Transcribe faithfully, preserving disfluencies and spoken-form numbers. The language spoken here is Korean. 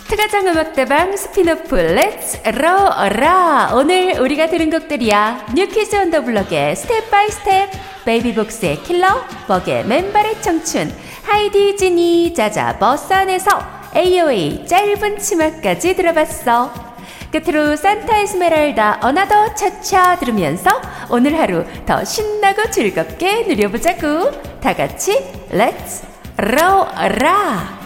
트가정 음악대방 스피노프 렛츠 러라. 오늘 우리가 들은 곡들이야. 뉴키즈 온 더 블럭의 스텝 바이 스텝, 베이비복스의 킬러, 버그의 맨발의 청춘, 하이디 지니 자자 버스 안에서 에이오에이 짧은 치마까지 들어봤어. 끝으로 산타 에스메랄다 어나더 차차 들으면서 오늘 하루 더 신나고 즐겁게 누려보자구. 다같이 렛츠 러라.